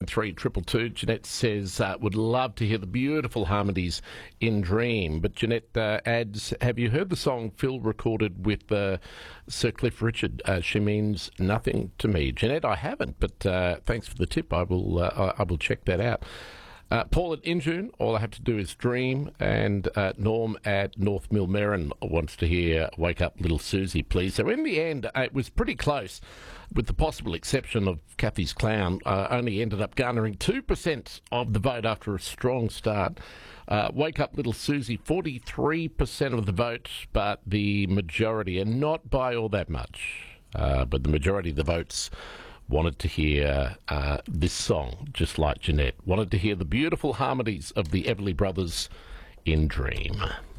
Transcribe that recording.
3232. Jeanette says, would love to hear the beautiful harmonies in Dream. But Jeanette adds, have you heard the song Phil recorded with Sir Cliff Richard? She means nothing to me. Jeanette, I haven't, but thanks for the tip. I will check that out. Paul at Injune, all I have to do is dream, and Norm at North Millmerran wants to hear Wake Up Little Susie, please. So in the end, it was pretty close, with the possible exception of Kathy's Clown, only ended up garnering 2% of the vote after a strong start. Wake Up Little Susie, 43% of the vote, but the majority, and not by all that much, but the majority of the votes wanted to hear this song, just like Jeanette. Wanted to hear the beautiful harmonies of the Everly Brothers in Dream.